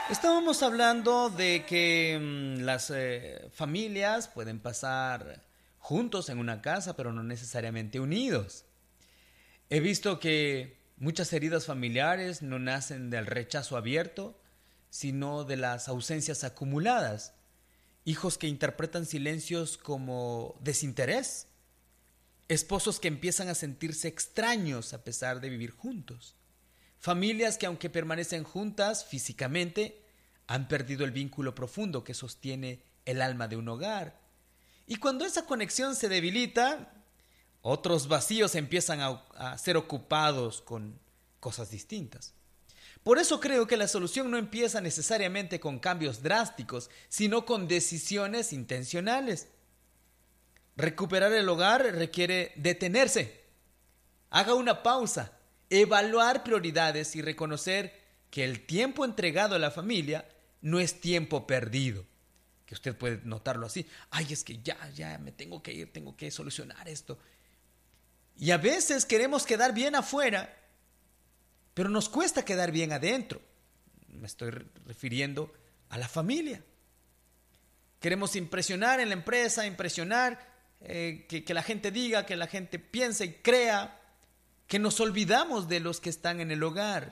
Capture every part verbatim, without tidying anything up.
Estábamos hablando de que mm, las eh, familias pueden pasar juntos en una casa, pero no necesariamente unidos. He visto que muchas heridas familiares no nacen del rechazo abierto, sino de las ausencias acumuladas. Hijos que interpretan silencios como desinterés. Esposos que empiezan a sentirse extraños a pesar de vivir juntos. Familias que, aunque permanecen juntas físicamente, han perdido el vínculo profundo que sostiene el alma de un hogar. Y cuando esa conexión se debilita, otros vacíos empiezan a, a ser ocupados con cosas distintas. Por eso creo que la solución no empieza necesariamente con cambios drásticos, sino con decisiones intencionales. Recuperar el hogar requiere detenerse. Haga una pausa, evaluar prioridades y reconocer que el tiempo entregado a la familia no es tiempo perdido. Que usted puede notarlo así. Ay, es que ya, ya me tengo que ir, tengo que solucionar esto. Y a veces queremos quedar bien afuera, pero nos cuesta quedar bien adentro. Me estoy refiriendo a la familia. Queremos impresionar en la empresa, impresionar, eh, que, que la gente diga, que la gente piense y crea, que nos olvidamos de los que están en el hogar.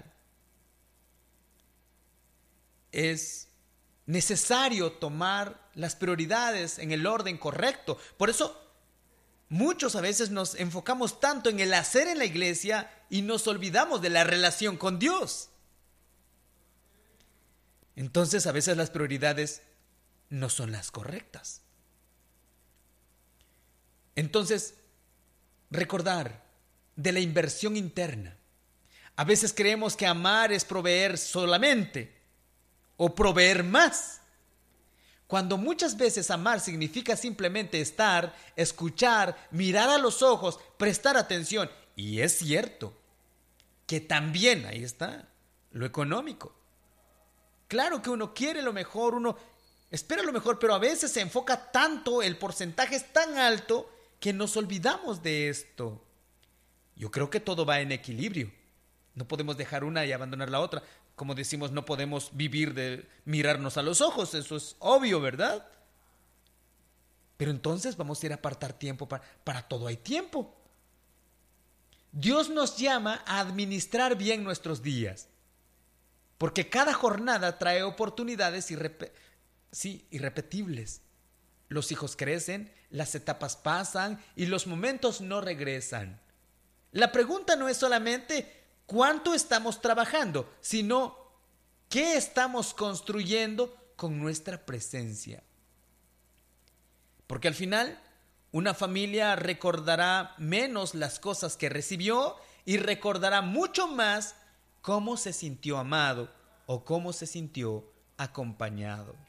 Es necesario tomar las prioridades en el orden correcto. Por eso muchos a veces nos enfocamos tanto en el hacer en la iglesia y nos olvidamos de la relación con Dios. Entonces a veces las prioridades no son las correctas. Entonces, recordar de la inversión interna. A veces creemos que amar es proveer solamente o proveer más, cuando muchas veces amar significa simplemente estar, escuchar, mirar a los ojos, prestar atención. Y es cierto que también, ahí está, lo económico. Claro que uno quiere lo mejor, uno espera lo mejor, pero a veces se enfoca tanto, el porcentaje es tan alto que nos olvidamos de esto. Yo creo que todo va en equilibrio. No podemos dejar una y abandonar la otra. Como decimos, no podemos vivir de mirarnos a los ojos. Eso es obvio, ¿verdad? Pero entonces vamos a ir a apartar tiempo. Para, para todo hay tiempo. Dios nos llama a administrar bien nuestros días. Porque cada jornada trae oportunidades irrep- sí, irrepetibles. Los hijos crecen, las etapas pasan y los momentos no regresan. La pregunta no es solamente cuánto estamos trabajando, sino qué estamos construyendo con nuestra presencia. Porque al final, una familia recordará menos las cosas que recibió y recordará mucho más cómo se sintió amado o cómo se sintió acompañado.